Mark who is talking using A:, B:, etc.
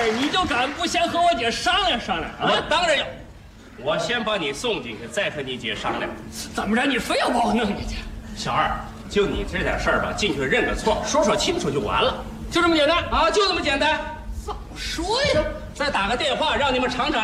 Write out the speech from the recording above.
A: 你就敢不先和我姐商量商量啊？
B: 我当然要，我先把你送进去，再和你姐商量。
A: 怎么着？你非要把我弄进去？
B: 小二，就你这点事儿吧，进去认个错，说说清楚就完了，
A: 就这么简单
B: 啊，就这么简单。
A: 早说呀！
B: 再打个电话，让你们厂长